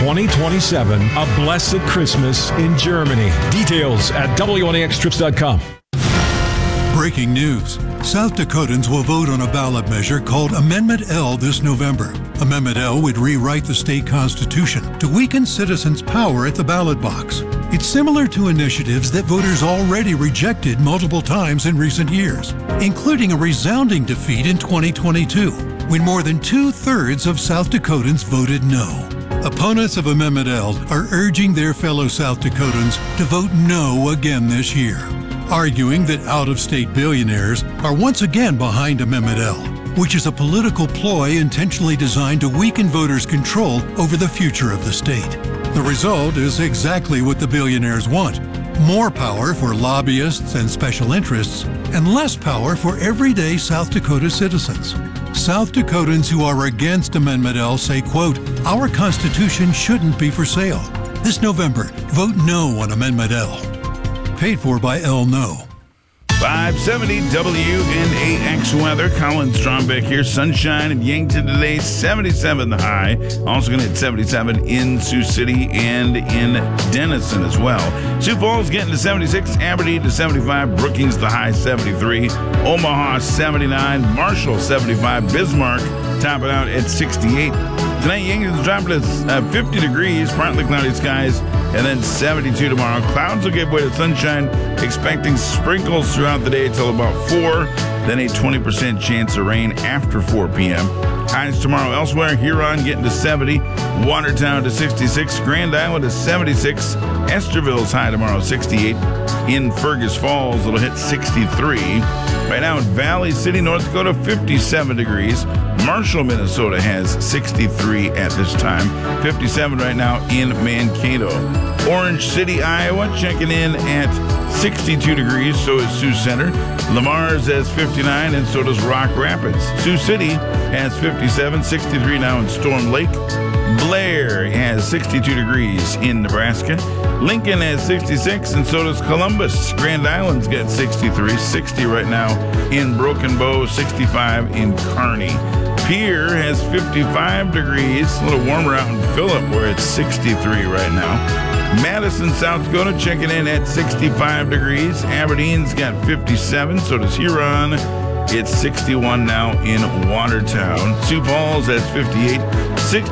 2027, a blessed Christmas in Germany. Details at WNAXtrips.com. Breaking news. South Dakotans will vote on a ballot measure called Amendment L this November. Amendment L would rewrite the state constitution to weaken citizens' power at the ballot box. It's similar to initiatives that voters already rejected multiple times in recent years, including a resounding defeat in 2022, when more than 2/3 of South Dakotans voted no. Opponents of Amendment L are urging their fellow South Dakotans to vote no again this year, arguing that out-of-state billionaires are once again behind Amendment L, which is a political ploy intentionally designed to weaken voters' control over the future of the state. The result is exactly what the billionaires want: more power for lobbyists and special interests, and less power for everyday South Dakota citizens. South Dakotans who are against Amendment L say, quote, "Our Constitution shouldn't be for sale." This November, vote no on Amendment L. Paid for by L No. 570 WNAX weather. Colin Strombeck here. Sunshine in Yankton today. 77 the high. Also going to hit 77 in Sioux City and in Denison as well. Sioux Falls getting to 76. Aberdeen to 75. Brookings the high 73. Omaha 79. Marshall 75. Bismarck topping out at 68. Tonight, Yankton's dropping to 50 degrees. Partly cloudy skies. And then 72 tomorrow. Clouds will give way to sunshine. Expecting sprinkles throughout the day until about 4. Then a 20% chance of rain after 4 p.m. Highs tomorrow elsewhere. Huron getting to 70. Watertown to 66. Grand Island to 76. Estherville's high tomorrow 68. In Fergus Falls, it'll hit 63. Right now in Valley City, North Dakota, 57 degrees. Marshall, Minnesota has 63 at this time. 57 right now in Mankato. Orange City, Iowa, checking in at 62 degrees. So is Sioux Center. Lamar's has 59, and so does Rock Rapids. Sioux City has 57, 63 now in Storm Lake. Blair has 62 degrees in Nebraska. Lincoln has 66, and so does Columbus. Grand Island's got 63, 60 right now in Broken Bow, 65 in Kearney. Pierre has 55 degrees, a little warmer out in Phillip where it's 63 right now. Madison, South Dakota, checking in at 65 degrees. Aberdeen's got 57, so does Huron. It's 61 now in Watertown. Sioux Falls has 58.